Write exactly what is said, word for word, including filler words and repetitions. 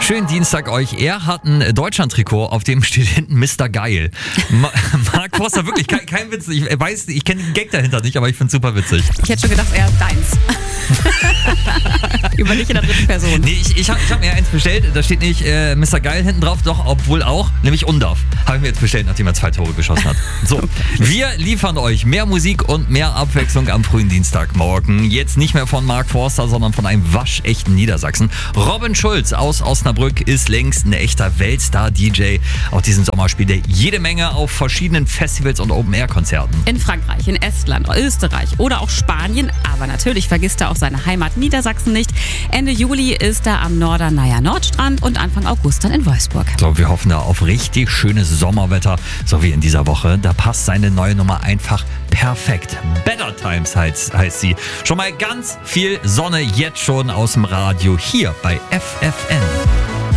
Schönen Dienstag euch. Er hat ein Deutschland-Trikot, auf dem steht hinten Mister Geil. Ma- Mark Forster, wirklich, kein, kein Witz. Ich weiß, ich kenne den Gag dahinter nicht, aber ich finde es super witzig. Ich hätte schon gedacht, er ist deins. Über dich in der dritten Person. Nee, ich, ich habe ich hab mir eins bestellt, da steht nicht äh, Mister Geil hinten drauf, doch, obwohl auch, nämlich Undarf. Habe ich mir jetzt bestellt, nachdem er zwei Tore geschossen hat. So, wir liefern euch mehr Musik und mehr Abwechslung am frühen Dienstagmorgen. Jetzt nicht mehr von Mark Forster, sondern von einem waschechten Niedersachsen. Robin Schulz aus Osnabrück ist längst ein echter Weltstar-D J. Auch diesen Sommer spielt er jede Menge auf verschiedenen Festivals und Open-Air-Konzerten. In Frankreich, in Estland, Österreich oder auch Spanien. Aber natürlich vergisst er auch seine Heimat Niedersachsen nicht. Ende Juli ist er am Norderneier Nordstrand und Anfang August dann in Wolfsburg. So, wir hoffen da auf richtig schönes Sommerwetter, so wie in dieser Woche. Da passt seine neue Nummer einfach perfekt. Better Times heißt, heißt sie. Schon mal ganz viel Sonne jetzt schon aus dem Radio hier bei F F N.